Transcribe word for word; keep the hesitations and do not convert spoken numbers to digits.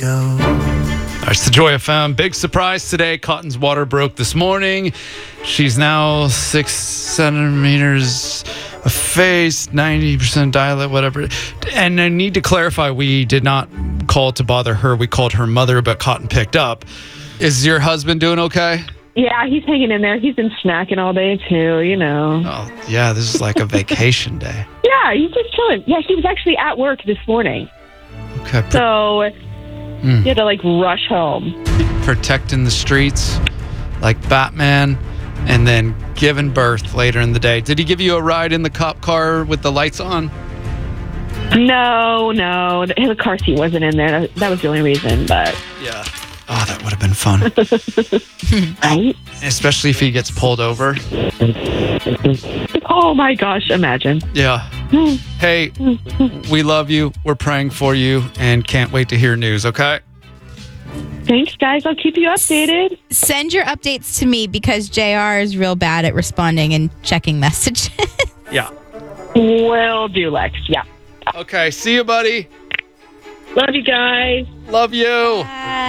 go. That's the Joy F M. Big surprise today. Cotton's water broke this morning. She's now six centimeters of face, ninety percent dilate, whatever. And I need to clarify, we did not call to bother her. We called her mother, but Cotton picked up. Is your husband doing okay? Yeah, he's hanging in there. He's been snacking all day, too, you know. Oh, yeah, this is like a vacation day. Yeah, he's just chilling. Yeah, he was actually at work this morning. Okay. Pr- So Mm. he had to, like, rush home. protecting the streets like Batman, and then giving birth later in the day. Did he give you a ride in the cop car with the lights on? No, no. The, the car seat wasn't in there. That, that was the only reason, but... Yeah. Oh, that would have been fun. Right? Especially if he gets pulled over. Oh, my gosh. Imagine. Yeah. Hey, we love you. We're praying for you and can't wait to hear news, okay? Thanks, guys. I'll keep you updated. Send your updates to me because J R is real bad at responding and checking messages. Yeah. Will do, Lex. Yeah. Okay, see you, buddy. Love you guys. Love you. Bye.